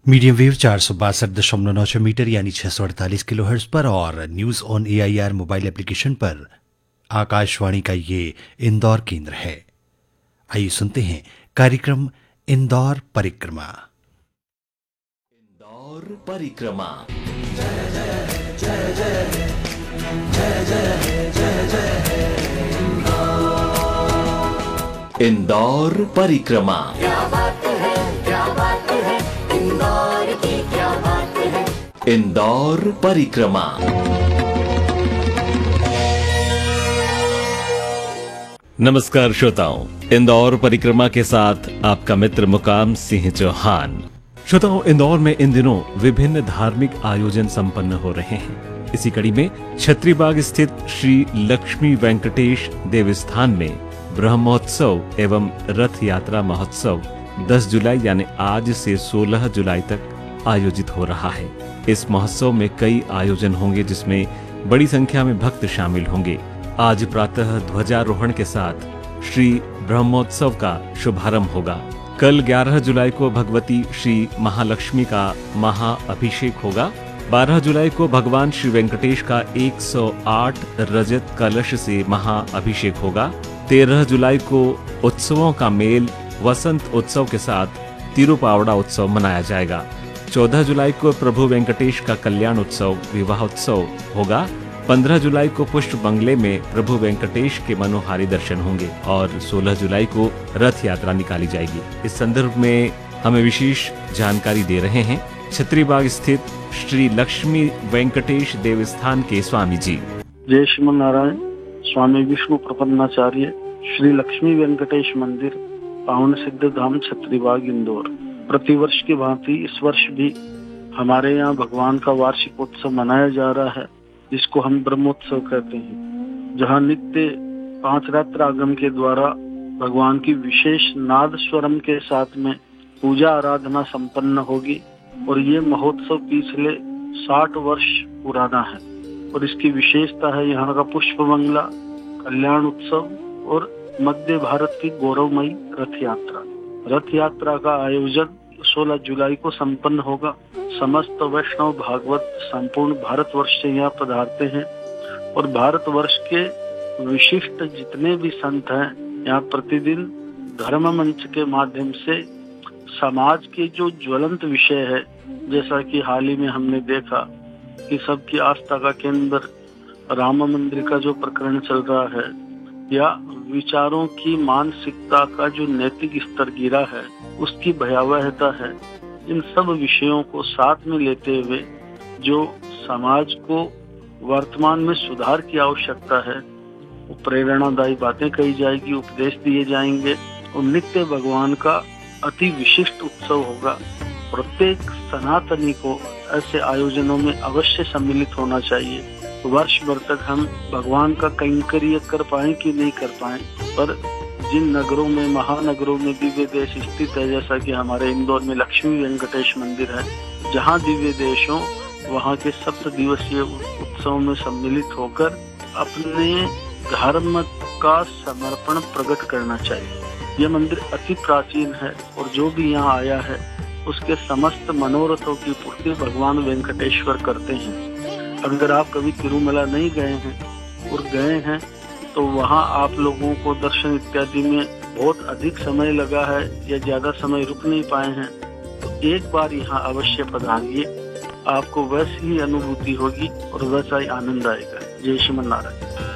Medium wave 462.96 metre यानी 648 kilohertz पर और news on AIR mobile application पर आकाशवाणी का ये इंदौर केंद्र है। आइए सुनते हैं कार्यक्रम इंदौर परिक्रमा। इंदौर परिक्रमा। इंदौर परिक्रमा। इंदौर परिक्रमा। नमस्कार श्रोताओं, इंदौर परिक्रमा के साथ आपका मित्र मुकाम सिंह चौहान। श्रोताओं, इंदौर में इन दिनों विभिन्न धार्मिक आयोजन संपन्न हो रहे हैं। इसी कड़ी में छत्रीबाग स्थित श्री लक्ष्मी वेंकटेश देवस्थान में ब्रह्मोत्सव एवं रथ यात्रा महोत्सव 10 जुलाई यानी आज से 16 जुलाई तक आयोजित हो रहा है। इस महोत्सव में कई आयोजन होंगे जिसमें बड़ी संख्या में भक्त शामिल होंगे। आज प्रातः ध्वजारोहण के साथ श्री ब्रह्मोत्सव का शुभारंभ होगा। कल 11 जुलाई को भगवती श्री महालक्ष्मी का महाअभिषेक होगा। 12 जुलाई को भगवान श्री वेंकटेश का 108 रजत कलश से महाअभिषेक होगा। 13 जुलाई को उत्सवों का मेल वसंत उत्सव के साथ तिरुपावड़ा उत्सव मनाया जाएगा। 14 जुलाई को प्रभु वेंकटेश का कल्याण उत्सव विवाह उत्सव होगा। 15 जुलाई को पुष्प बंगले में प्रभु वेंकटेश के मनोहारी दर्शन होंगे और 16 जुलाई को रथ यात्रा निकाली जाएगी। इस संदर्भ में हमें विशेष जानकारी दे रहे हैं छत्रीबाग स्थित श्री लक्ष्मी वेंकटेश देवस्थान के स्वामी जी। जय श्रीमन नारायण। स्वामी विष्णु प्रपन्नाचार्य, श्री लक्ष्मी वेंकटेश मंदिर, पावन सिद्ध धाम, छत्रीबाग, इंदौर। प्रतिवर्ष की भांति इस वर्ष भी हमारे यहाँ भगवान का वार्षिक उत्सव मनाया जा रहा है, जिसको हम ब्रह्मोत्सव कहते हैं, जहाँ नित्य 5 रात्र आगम के द्वारा भगवान की विशेष नाद स्वरम के साथ में पूजा आराधना संपन्न होगी। और ये महोत्सव पिछले 60 वर्ष पुराना है और इसकी विशेषता है यहाँ का पुष्प बंगला, कल्याण उत्सव और मध्य भारत की गौरवमयी रथ यात्रा। रथ यात्रा का आयोजन 16 जुलाई को संपन्न होगा। समस्त वैष्णव भागवत संपूर्ण भारतवर्ष से यहाँ पधारते हैं और भारतवर्ष के विशिष्ट जितने भी संत हैं यहाँ प्रतिदिन धर्म मंच के माध्यम से समाज के जो ज्वलंत विषय है, जैसा कि हाल ही में हमने देखा कि सबकी आस्था का केंद्र राम मंदिर का जो प्रकरण चल रहा है, या विचारों की मानसिकता का जो नैतिक स्तर गिरा है उसकी भयावहता है, इन सब विषयों को साथ में लेते हुए जो समाज को वर्तमान में सुधार की आवश्यकता है, वो प्रेरणादायी बातें कही जाएगी, उपदेश दिए जाएंगे और नित्य भगवान का अति विशिष्ट उत्सव होगा। प्रत्येक सनातनी को ऐसे आयोजनों में अवश्य सम्मिलित होना चाहिए। वर्ष भर तक हम भगवान का कैंकर्य कर पाए कि नहीं कर पाए, पर जिन नगरों में, महानगरों में दिव्य देश स्थित है, जैसा कि हमारे इंदौर में लक्ष्मी वेंकटेश मंदिर है, जहाँ दिव्य देश हो वहाँ के 7 दिवसीय उत्सव में सम्मिलित होकर अपने धर्म का समर्पण प्रकट करना चाहिए। यह मंदिर अति प्राचीन है और जो भी यहाँ आया है उसके समस्त मनोरथों की पूर्ति भगवान वेंकटेश्वर करते हैं। अगर आप कभी तिरुमला नहीं गए हैं और गए हैं तो वहाँ आप लोगों को दर्शन इत्यादि में बहुत अधिक समय लगा है या ज्यादा समय रुक नहीं पाए हैं, तो एक बार यहाँ अवश्य पधारिए। आपको वैसी ही अनुभूति होगी और वैसा ही आनंद आएगा। जय श्रीमन नारायण।